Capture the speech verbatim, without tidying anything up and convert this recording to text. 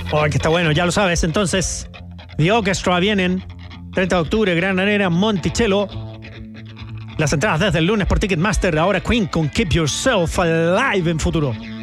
Oh, que está bueno, ya lo sabes. Entonces, The Orchestra vienen treinta de octubre, Gran Arena, Monticello. Las entradas desde el lunes por Ticketmaster. Ahora Queen con Keep Yourself Alive en Futuro.